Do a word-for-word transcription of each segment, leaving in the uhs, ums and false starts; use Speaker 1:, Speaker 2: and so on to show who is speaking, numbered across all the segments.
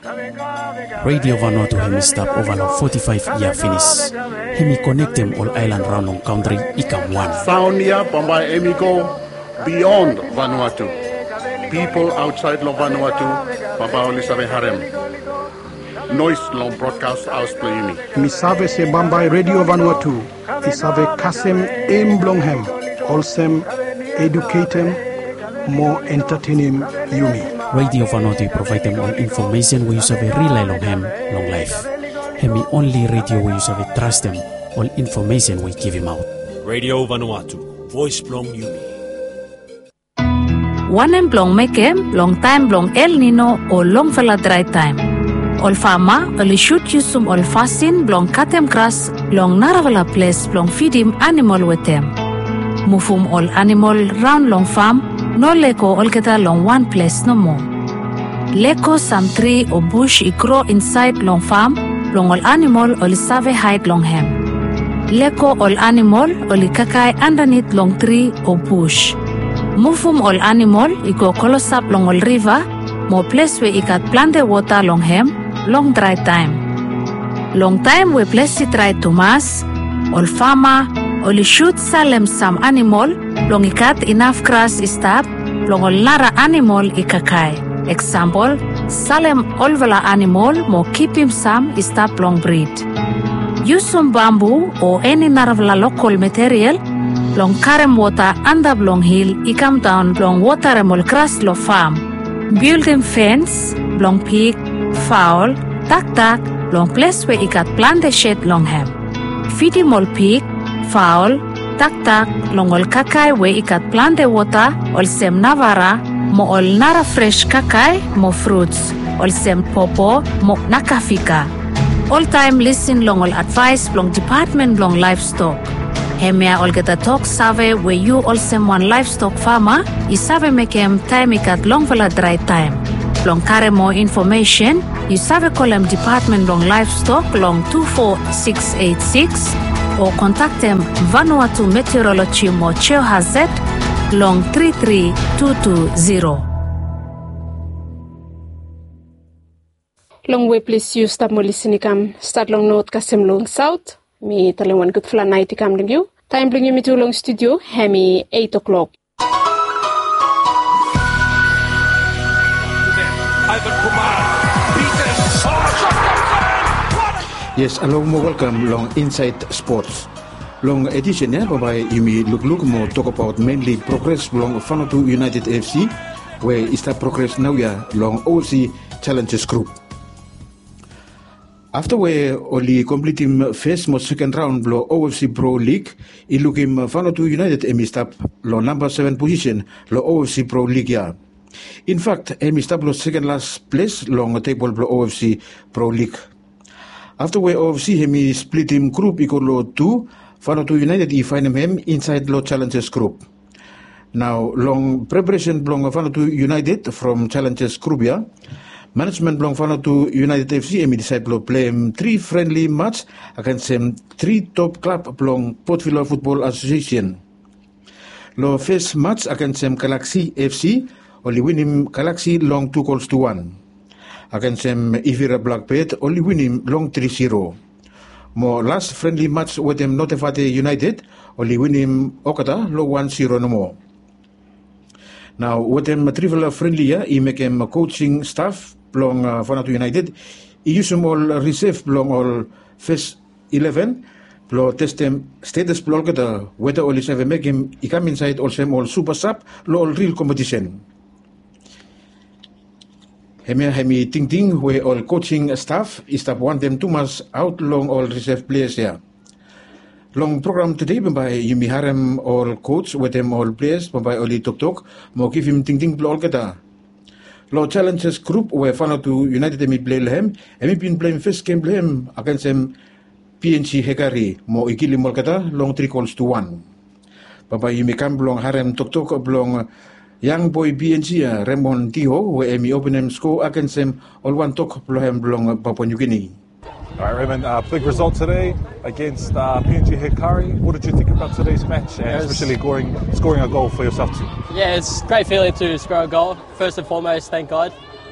Speaker 1: Radio Vanuatu hemi stop over long forty-five year finish. Hemi connect them all island round long country ikam one.
Speaker 2: Sound ya Bombay Emi go beyond Vanuatu. People outside lo Vanuatu, Baba Olisabe Harem. Noise long broadcast house playing.
Speaker 3: Misave se Bombay Radio Vanuatu. Isave kasem em blonghem. Olsem educatem more entertaining yumi.
Speaker 1: Radio Vanuatu provide them all information we use have a rely long ham, long life. Hemi only radio we use have a trust them, all information we give him out.
Speaker 4: Radio Vanuatu, voice blong yumi.
Speaker 5: One blong mekem, long time blong El Nino or long fella dry time. All farmer, only shoot yusum all fasin blong katem grass, long naravala place blong feed him animal with them. Mufum all animal round long farm, no leko all get long one place no more. Leko some tree or bush I grow inside long farm, long all animal all save hide long hem. Leko all animal all kakai underneath long tree or bush. Mufum all animal I go kolosap long all river, more place where I got plant the water long hem, long dry time. Long time we place it dry to mass, all farmer only shoot salem some animal, long ikat enough grass istab, long all nara animal ikakai. Example, salem olvala animal mo keep him some istab long breed. Use some bamboo or any narvala local material, long karem water under long hill, I come down long water remol grass lo farm. Build him fence, long pig, fowl, tak tak, long place where I got plant the shed long hem. Feed him all pig, fowl, tak tak, long all kakai where I got plant the water, all sem navara, mo all nara fresh kakai, mo fruits, all sem popo, mo nakafika. All time listen long all advice long department long livestock. Hemia all get a talk save where you all sem one livestock farmer, I save make him time I got long vala dry time. Long carry more information, you save call him department long livestock long two four six eight six or contact them Vanuatu Meteorology mo Cheo Hazet long three three two two zero.
Speaker 6: Long way please you stop mo listening kam start long north kasem long south. Me talang one good flan night kam lang you. Time bring you me to long studio hemi eight o'clock.
Speaker 7: Yes, along mo welcome long Inside Sports. Long edition ya, whereby you may look look more talk about mainly progress long Vanuatu United F C, where is that progress now ya long O C Challenges Group. After we only complete him first mo second round below O F C Pro League, he look him Vanuatu United emi stop lo number seven position lo O F C Pro League ya. In fact, emi stop lo second last place long table below O F C Pro League. After we O F C hemi split him group equal lo two, Vanuatu United he find him inside lo Challenges Group. Now long preparation belong Vanuatu United from Challenges Group ya. Management belong Vanuatu United F C emi decide to play him three friendly match against him three top club belong Port Vila Football Association. Lo first match against him Galaxy F C only win him Galaxy long two goals to one. Against him Ivira Blackbird only win him long three zero. Mo last friendly match with him Notefate United only win him Okata lo one zero no more. Now with him trivial friendly ya, he make him coaching staff belong uh, Vanuatu United. He use him all reserve belong all first eleven. Lo test him status belong kata whether all is ever make him he come inside all same all super sub lo all real competition. Hemi hemi ting ting where all coaching staff is stop want them too much out long all reserve players ya. Long program today by Yumi Harem all coach with them all players by Oli Tok Tok mo give him ting ting all kata. Lo Challenges Group where Vanuatu United emi play lehem emi pin playing first game lehem against him P N C Hekari mo ikili mo kata long three goals to one. Baba Yumi kam long Harem Tok Tok belong young boy B N C uh, Raymond Tiho where emi open him score against him all one talk belong belong Papua New Guinea.
Speaker 8: All right, Raymond, uh, big result today against uh, P N G Hikari. What did you think about today's match, and especially scoring, scoring a goal for yourself too?
Speaker 9: Yeah, it's a great feeling to score a goal. First and foremost, thank God.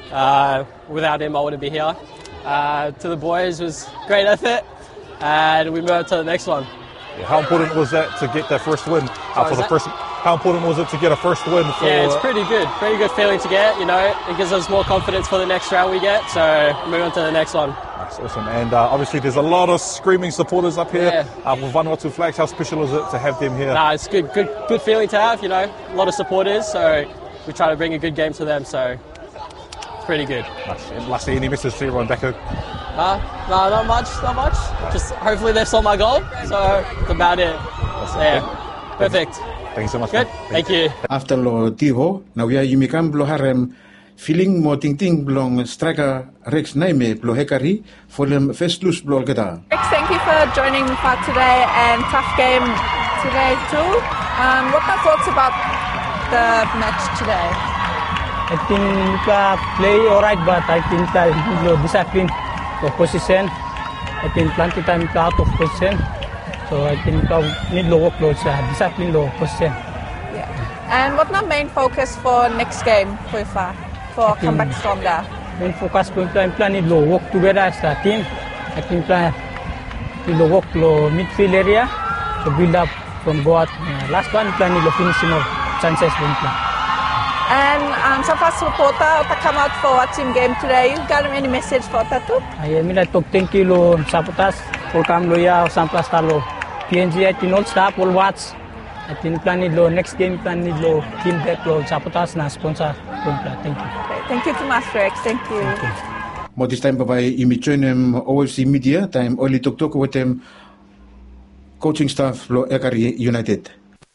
Speaker 9: Uh, without him, I wouldn't be here. Uh, to the boys, it was great effort, and we move on to the next one.
Speaker 8: Yeah, how important was that to get that first win? Uh, for the first, how important was it to get a first win? For,
Speaker 9: yeah, it's pretty good. Pretty good feeling to get. You know, it gives us more confidence for the next round we get. So move on to the next one.
Speaker 8: That's awesome. And uh, obviously, there's a lot of screaming supporters up here
Speaker 9: yeah.
Speaker 8: uh, with Vanuatu flags. How special is it to have them here?
Speaker 9: Nah, it's good. Good, good feeling to have. You know, a lot of supporters. So we try to bring a good game to them. So it's pretty good.
Speaker 8: Nice. And lastly, any message to everyone back home?
Speaker 9: Uh, no, not much, not much. Just hopefully they saw my goal. So that's about it. So, yeah, perfect.
Speaker 8: Thank you so much.
Speaker 9: Good.
Speaker 8: Man.
Speaker 9: Thank you.
Speaker 7: After lo tiho, na wia yumikam blo harem, feeling mo ting ting blong striker Rex Naime blo hekari for them first loose blo gada.
Speaker 10: Rex, thank you for joining me for today and tough game today too. Um, what are thoughts about the match today?
Speaker 11: I think we play alright, but I think that we discipline for position. I think plenty time out of position. So I think we need lower close, uh, discipline low position.
Speaker 10: Yeah. And what's the main focus for next game for you for come back stronger?
Speaker 11: Main focus for plan plan need low work together as a team. I think plan need low work low midfield area to build up from go out. Uh, last one plan need low finishing of chances from plan.
Speaker 10: And um, so far supporter to come out for a team game today. You got any message for that too?
Speaker 11: I mean I talk thank you lo supporters for come lo ya samplas talo. P N G I think all staff all watch. I think plan need lo next game plan need lo team back lo supporters na sponsor plan. Thank you.
Speaker 10: Okay, thank you too much, Rex. Thank you. Thank you.
Speaker 7: Mo this time by imi join them O F C media time only talk talk with them coaching staff lo Hikari United.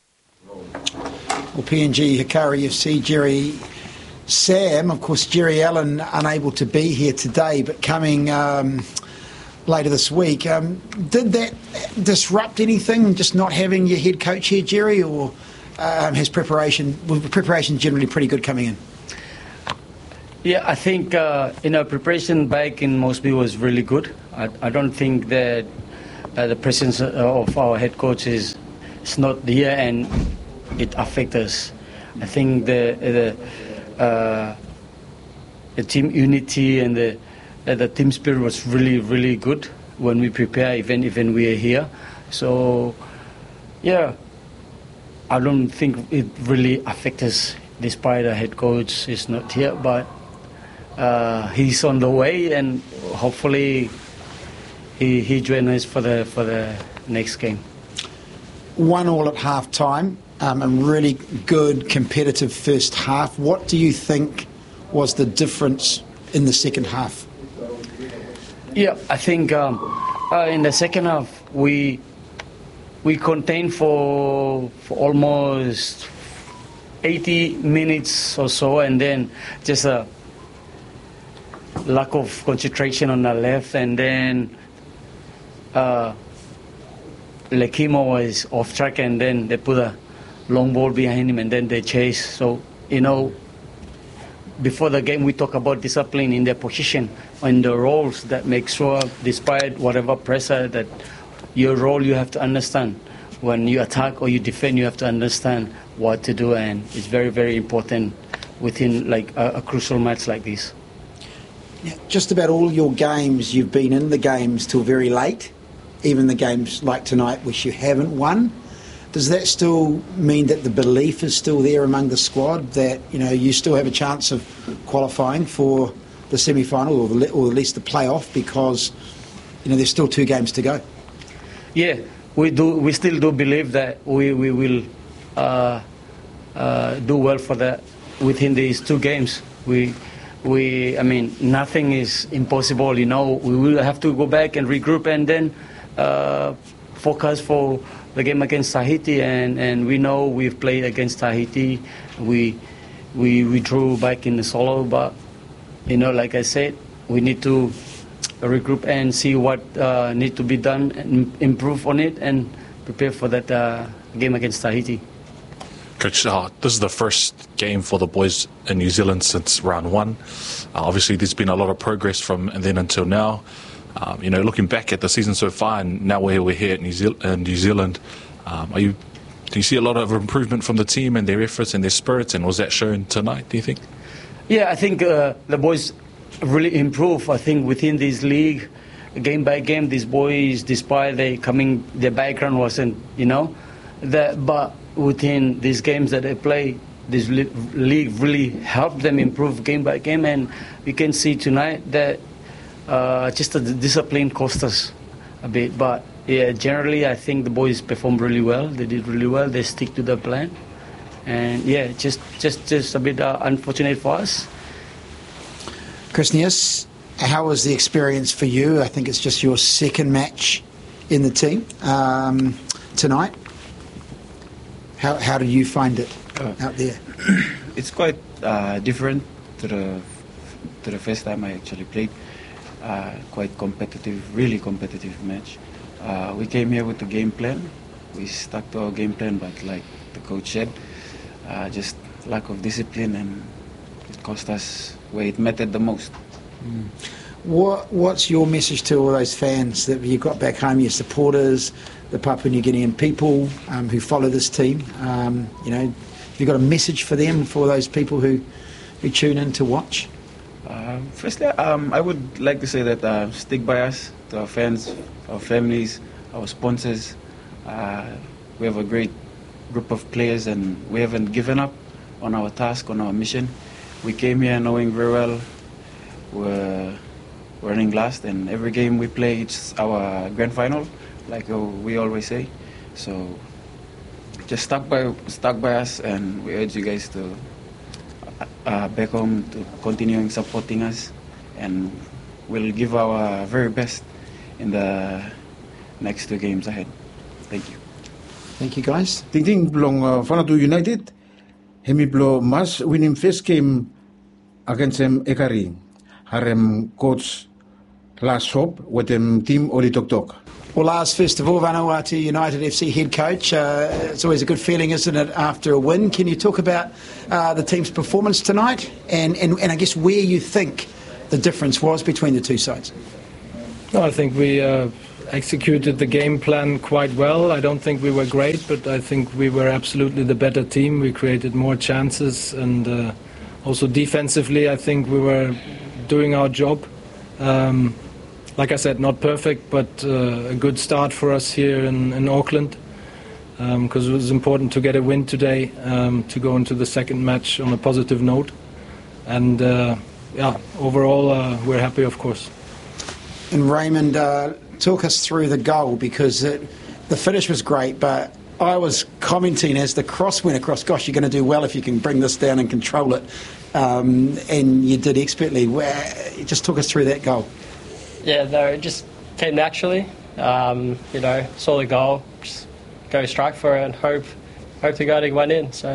Speaker 12: Well, P N G, Hikari F C, Jerry, Sam, of course, Jerry Allen unable to be here today, but coming um, later this week. Um, did that disrupt anything, just not having your head coach here, Jerry, or um, has preparation, was preparation generally pretty good coming in?
Speaker 13: Yeah, I think, uh, you know, preparation back in Mosby was really good. I, I don't think that uh, the presence of our head coach is, is not here and it affects us. I think the the, uh, the team unity and the uh, the team spirit was really really good when we prepare, even even we are here. So yeah, I don't think it really affects us, despite the head coach is not here. But uh, he's on the way, and hopefully he he joins us for the for the next game.
Speaker 12: One all at half time. Um, and really good competitive first half. What do you think was the difference in the second half?
Speaker 13: Yeah, I think um, uh, in the second half we we contained for, for almost eighty minutes or so, and then just a lack of concentration on the left, and then uh, Lekimo was off track, and then they put a long ball behind him, and then they chase. So, you know, before the game we talk about discipline in their position and the roles, that make sure, despite whatever pressure, that your role you have to understand. When you attack or you defend, you have to understand what to do, and it's very, very important within like a, a crucial match like this.
Speaker 12: Yeah, just about all your games, you've been in the games till very late, even the games like tonight which you haven't won. Does that still mean that the belief is still there among the squad that, you know, you still have a chance of qualifying for the semi-final or, the, or at least the play-off, because, you know, there's still two games to go?
Speaker 13: Yeah, we do. We still do believe that we, we will uh, uh, do well for the within these two games. We we I mean, nothing is impossible. You know, we will have to go back and regroup and then uh, focus for the game against Tahiti, and, and we know we've played against Tahiti. We we we drew back in the solo, but you know, like I said, we need to regroup and see what uh, need to be done and improve on it and prepare for that uh, game against Tahiti.
Speaker 14: Coach, uh, this is the first game for the boys in New Zealand since round one. Uh, obviously, there's been a lot of progress from then until now. Um, you know, looking back at the season so far, and now we're, we're here at New, Ze- uh, New Zealand, um, are you, do you see a lot of improvement from the team and their efforts and their spirits, and was that shown tonight, do you think?
Speaker 13: Yeah, I think uh, the boys really improve. I think within this league, game by game, these boys, despite they coming, their background wasn't, you know, that, but within these games that they play, this league really helped them improve game by game, and we can see tonight that uh, just the discipline cost us a bit. But yeah, generally, I think the boys performed really well. They did really well. They stick to the plan, and yeah, just just just a bit uh, unfortunate for us.
Speaker 12: Christnius, how was the experience for you? I think it's just your second match in the team um, tonight. How how did you find it uh, out there?
Speaker 15: It's quite uh, different to the to the first time I actually played. Uh, quite competitive, really competitive match. Uh, we came here with the game plan. We stuck to our game plan, but like the coach said, uh, just lack of discipline, and it cost us where it mattered the most.
Speaker 12: Mm. What What's your message to all those fans that you got back home, your supporters, the Papua New Guinean people um, who follow this team? Um, you know, have you got a message for them, for those people who, who tune in to watch?
Speaker 15: Uh, firstly, um, I would like to say that uh, stick by us, to our fans, our families, our sponsors. Uh, we have a great group of players, and we haven't given up on our task, on our mission. We came here knowing very well we're running last, and every game we play, it's our grand final, like uh, we always say. So just stuck by, stuck by us, and we urge you guys to Uh, back home to continuing supporting us, and we'll give our very best in the next two games ahead. Thank you.
Speaker 12: Thank you, guys.
Speaker 7: Ting ting belong uh, Vanuatu United. Hemi blo mas winning first game against them Ekari. Harem coach last hope with them team Oli Tok Tok.
Speaker 12: Well, Lars, first of all, Vanuatu United F C head coach. Uh, it's always a good feeling, isn't it, after a win? Can you talk about uh, the team's performance tonight, and, and, and I guess where you think the difference was between the two sides?
Speaker 16: No, I think we uh, executed the game plan quite well. I don't think we were great, but I think we were absolutely the better team. We created more chances, and uh, also defensively, I think we were doing our job. Um, Like I said, not perfect, but uh, a good start for us here in, in Auckland, because um, it was important to get a win today, um, to go into the second match on a positive note. And uh, yeah, overall, uh, we're happy, of course.
Speaker 12: And Raymond, uh, talk us through the goal, because it, the finish was great, but I was commenting as the cross went across, gosh, you're going to do well if you can bring this down and control it. Um, and you did expertly. Just talk us through that goal.
Speaker 9: Yeah, no, it just came naturally. Um, you know, saw the goal, just go strike for it, and hope, hope to go to one in. So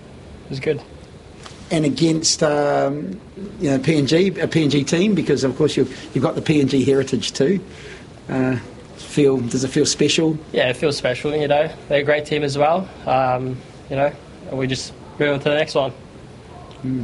Speaker 9: it was good.
Speaker 12: And against um, you know P N G, a P N G team, because of course you've you've got the P N G heritage too. Uh, feel does it feel special?
Speaker 9: Yeah, it feels special. You know, they're a great team as well. Um, you know, and we just move on to the next one.
Speaker 12: Mm.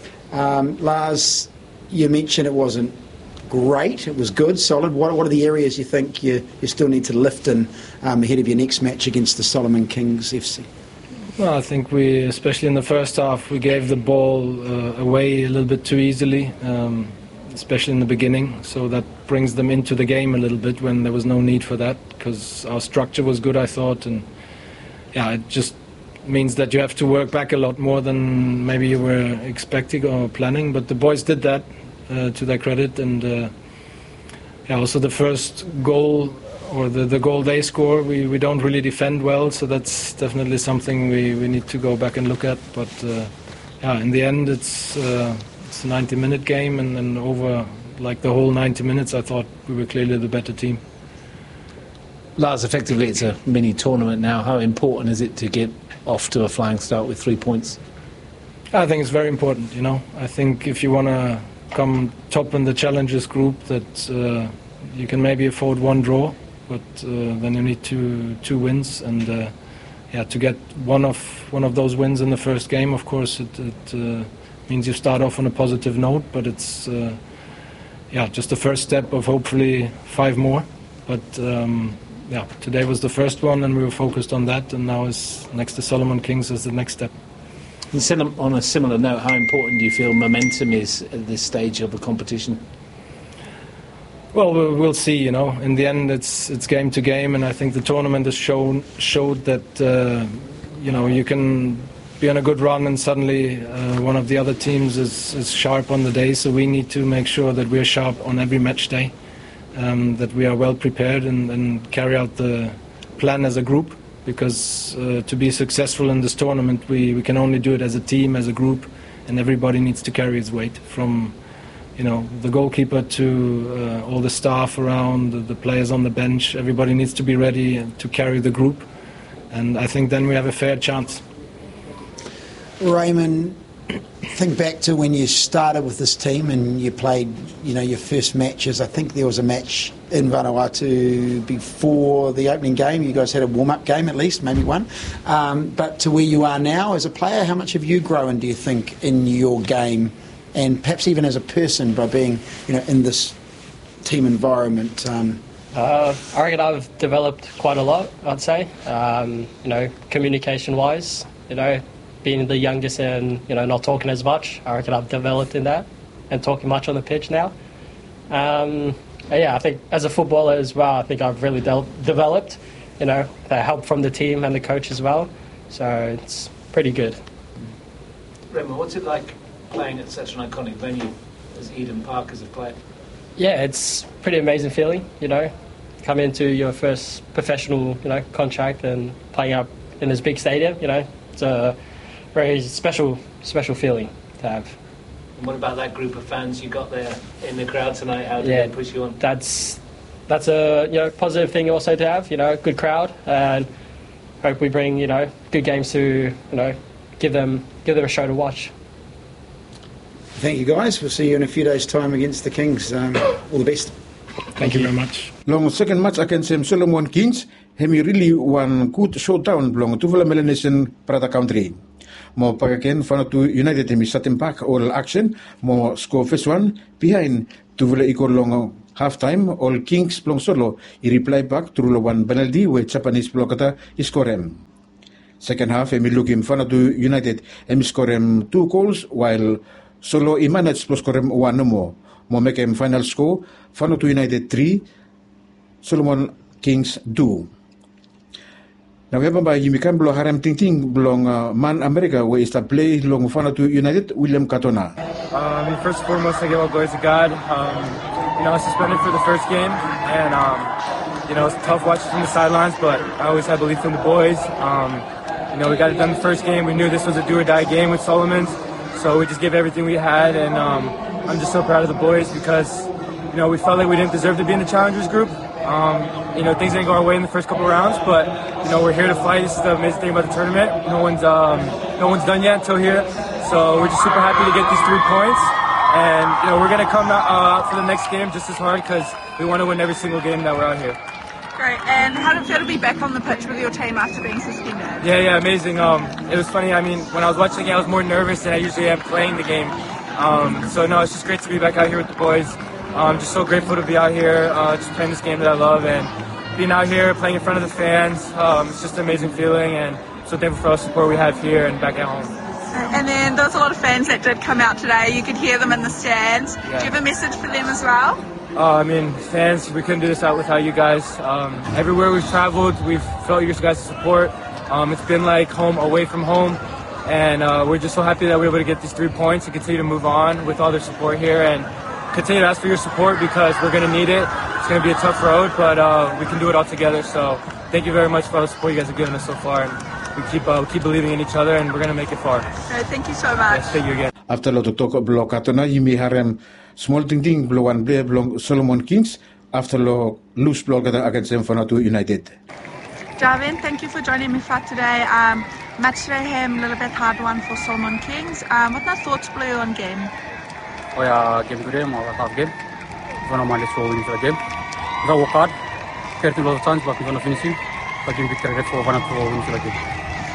Speaker 12: Um, Lars, you mentioned it wasn't great. It was good, solid. What, what are the areas you think you, you still need to lift in um, ahead of your next match against the Solomon Kings F C?
Speaker 16: Well, I think we, especially in the first half, we gave the ball uh, away a little bit too easily, um, especially in the beginning. So that brings them into the game a little bit when there was no need for that, because our structure was good, I thought, and yeah, it just means that you have to work back a lot more than maybe you were expecting or planning. But the boys did that. Uh, to their credit, and uh, yeah, also the first goal, or the, the goal they score, we, we don't really defend well, so that's definitely something we, we need to go back and look at. But uh, yeah, in the end, it's uh, it's a ninety minute game, and, and over like the whole ninety minutes, I thought we were clearly the better team.
Speaker 17: Lars, effectively, it's a mini tournament now. How important is it to get off to a flying start with three points?
Speaker 16: I think it's very important. You know, I think if you want to come top in the challengers group, that uh, you can maybe afford one draw, but uh, then you need two two wins, and uh, yeah, to get one of one of those wins in the first game, of course, it, it uh, means you start off on a positive note. But it's uh, yeah, just the first step of hopefully five more. But um, yeah, today was the first one, and we were focused on that, and now is next to Solomon Kings is the next step.
Speaker 17: On a similar note, how important do you feel momentum is at this stage of the competition?
Speaker 16: Well, we'll see. You know, in the end, it's it's game to game, and I think the tournament has shown showed that uh, you know you can be on a good run, and suddenly uh, one of the other teams is, is sharp on the day. So we need to make sure that we're sharp on every match day, um, that we are well prepared and, and carry out the plan as a group. Because uh, to be successful in this tournament, we, we can only do it as a team, as a group, and everybody needs to carry his weight, from you know the goalkeeper to uh, all the staff around, the, the players on the bench. Everybody needs to be ready to carry the group, and I think then we have a fair chance.
Speaker 12: Raymond, think back to when you started with this team and you played, you know, your first matches. I think there was a match in Vanuatu before the opening game. You guys had a warm-up game at least, maybe one. Um, but to where you are now as a player, how much have you grown, do you think, in your game, and perhaps even as a person by being, you know, in this team environment? Um,
Speaker 9: uh, I reckon I've developed quite a lot, I'd say. Um, you know, communication-wise, you know, being the youngest and, you know, not talking as much, I reckon I've developed in that and talking much on the pitch now. Um, yeah, I think as a footballer as well, I think I've really de- developed, you know, the help from the team and the coach as well. So it's pretty good.
Speaker 17: Remo, what's it like playing at such an iconic venue as Eden Park as a player?
Speaker 9: Yeah, it's pretty amazing feeling, you know, come into your first professional, you know, contract and playing up in this big stadium, you know, it's a very special, special feeling to have.
Speaker 17: And what about that group of fans you got there in the crowd tonight? How did
Speaker 9: yeah,
Speaker 17: they push you on?
Speaker 9: That's that's a you know positive thing also to have. You know, good crowd, and hope we bring you know good games to you know give them give them a show to watch.
Speaker 12: Thank you, guys. We'll see you in a few days' time against the Kings. Um, all the best.
Speaker 16: Thank, Thank you very much.
Speaker 7: Long second match against um, Solomon Kings, hemi really one good showdown belong to the Melanesian Prata country. Mo pagaken Vanuatu United hemi starting back all action, mo score first one behind to the equal long half time. All Kings belong solo. He reply back through one penalty with Japanese blokata he score him. Second half hemi looking Vanuatu United hemi score him two goals while solo he managed to score him one more. Mo make him final score Vanuatu United three, Solomon Kings two. Now we have by Yimikan belong Harem Ting Ting belong uh, Man America where is the play long Vanuatu United William Katona.
Speaker 18: Uh, I mean, first and foremost, I give all glory to God. Um, you know, I was suspended for the first game, and um, you know, it's tough watching from the sidelines, but I always had belief in the boys. Um, you know, we got it done the first game. We knew this was a do or die game with Solomons, so we just gave everything we had, and um, I'm just so proud of the boys because you know we felt like we didn't deserve to be in the challengers group. Um, you know, things didn't go our way in the first couple of rounds, but you know, we're here to fight. This is the amazing thing about the tournament. No one's, um, no one's done yet until here, so we're just super happy to get these three points. And you know, we're gonna come out uh, for the next game just as hard because we want to win every single game that we're out here.
Speaker 10: Great. And how did it feel to be back on the pitch with your team after being suspended?
Speaker 18: Yeah, yeah, amazing. Um, it was funny. I mean, when I was watching it, I was more nervous than I usually am playing the game. Um, so no, it's just great to be back out here with the boys. I'm just so grateful to be out here, uh, just playing this game that I love, and being out here playing in front of the fans. Um, it's just an amazing feeling, and so thankful for all the support we have here and back at home.
Speaker 10: And then there was a lot of fans that did come out today. You could hear them in the stands.
Speaker 18: Yeah.
Speaker 10: Do you have a message for them as well?
Speaker 18: Uh, I mean, fans, we couldn't do this out without you guys. Um, everywhere we've traveled, we've felt your guys' support. Um, it's been like home away from home, and uh, we're just so happy that we're able to get these three points and continue to move on with all their support here. And continue to ask for your support because we're going to need it. It's going to be a tough road, but uh, we can do it all together. So thank you very much for all the support you guys have given us so far. And we keep uh, we keep believing in each other, and we're going to make it far.
Speaker 10: Great, thank you so much.
Speaker 18: Yes, thank you again.
Speaker 7: After lot of talk below Katona, Yimi Harem small ting ting below one player below Solomon Kings after lo loose block against Vanuatu United.
Speaker 10: Darwin, thank you for joining me for today. Um, match today, a little bit hard one for Solomon Kings. Um, what are your thoughts play on game?
Speaker 19: Oh yeah, game today, more a tough game. We're gonna manage to win the game. We're gonna work hard, creating a lot of chance, but we're gonna finish it. But game victory for one to win the game.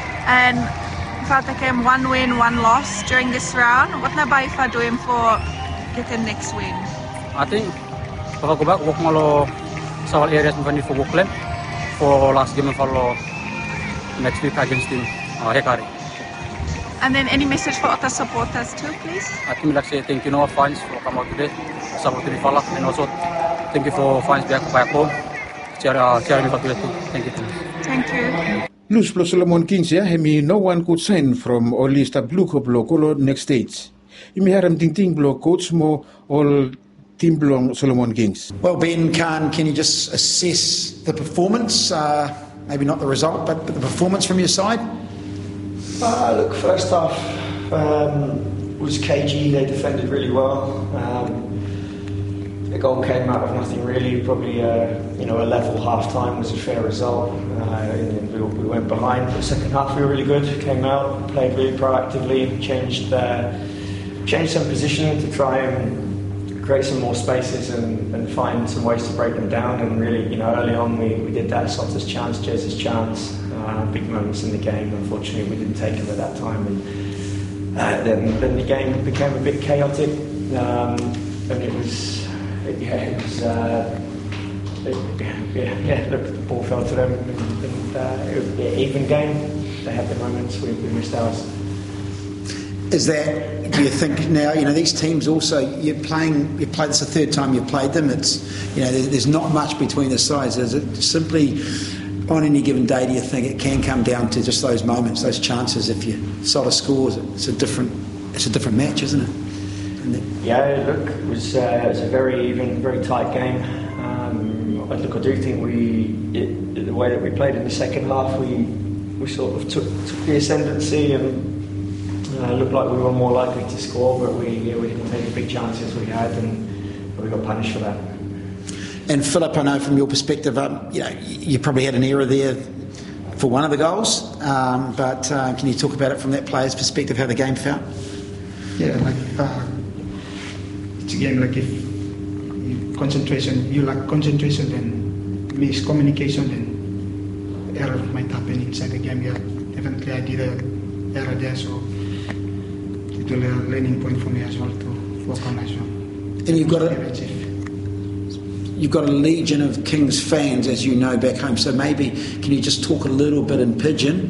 Speaker 10: And throughout the game, one win, one loss during this round. What are you doing for getting next win?
Speaker 19: I think if I go back, work more several areas in for work plan for last game and follow next week against team uh, Hekari.
Speaker 10: And then any message for other supporters too, please?
Speaker 19: I think like say thank you to our fans for coming out today, supporting the Fala, and also thank you for fans back back home. Cheer, uh, cheer me for today too. Thank you.
Speaker 10: Thank you.
Speaker 7: Lus plus Solomon Kings ya hemi no one could sign from all lista blue couple kolo next stage. Imi haram ting ting blow coach mo all team belong Solomon Kings.
Speaker 12: Well, Ben, Khan, can you just assess the performance? Uh, maybe not the result, but, but the performance from your side?
Speaker 20: Uh, look, first half um, was cagey. They defended really well. Um, the goal came out of nothing really. Probably uh, you know a level half time was a fair result. Uh, and we, we went behind. The second half we were really good. Came out, played really proactively, changed uh, changed some positioning to try and create some more spaces and, and find some ways to break them down. And really, you know, early on we, we did that. Sota's chance, Jez's chance, uh, big moments in the game. Unfortunately, we didn't take them at that time, and uh, then then the game became a bit chaotic. Um, and it was, it, yeah, it was, uh, it, yeah, yeah. Look, the ball fell to them, and, and uh, it was an even game. They had their moments. We, we missed ours.
Speaker 12: Is that, do you think now, you know, these teams also, you're playing, you played this the third time you've played them, it's, you know, there's, there's not much between the sides. Is it simply, on any given day, do you think it can come down to just those moments, those chances? If you Sota scores, it's a different, it's a different match, isn't it?
Speaker 20: Yeah, look, it was, uh, it was a very even, very tight game. Um, look, I do think we, it, the way that we played in the second half, we, we sort of took, took the ascendancy and Uh, looked like we were more likely to score, but we yeah, we didn't take the big chances we had, and we got punished for that.
Speaker 12: And Philip, I know from your perspective, um, you know, you probably had an error there for one of the goals, um, but uh, can you talk about it from that player's perspective, how the game felt?
Speaker 21: Yeah, like uh, it's a game like if you concentration, you lack concentration, then miscommunication, then error might happen inside the game. Yeah, definitely I did an error there, so it will be a learning point for me as well to work on as well.
Speaker 12: And you've got a, you've got a legion of Kings fans, as you know, back home. So maybe can you just talk a little bit in Pidgin